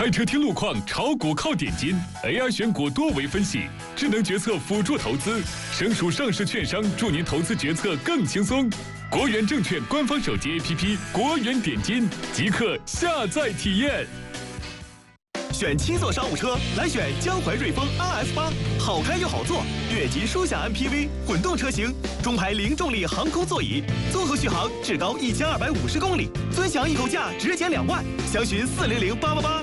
开车听路况，炒股靠点金 ，AI 选股多维分析，智能决策辅助投资，省属上市券商助您投资决策更轻松。国元证券官方手机 APP 国元点金，即刻下载体验。 选7座商务车，来选江淮瑞风 RF8，好开又好坐，越级舒享 MPV 混动车型，中排零重力航空座椅，综合续航至高1250公里，尊享易购价直减2万，详询400-888